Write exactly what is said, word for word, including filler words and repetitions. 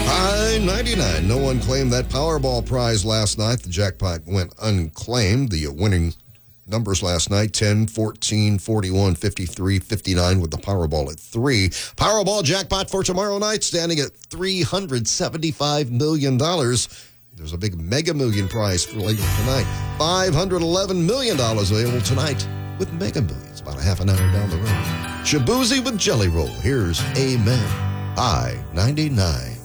I ninety-nine. No one claimed that Powerball prize last night. The jackpot went unclaimed. The winning numbers last night, ten, fourteen, forty-one, fifty-three, fifty-nine with the Powerball at three. Powerball jackpot for tomorrow night standing at three hundred seventy-five million dollars. There's a big Mega Million prize for later tonight. five hundred eleven million dollars available tonight with Mega Millions, about a half an hour down the road. Shabuzi with Jelly Roll. Here's Amen. I ninety-nine.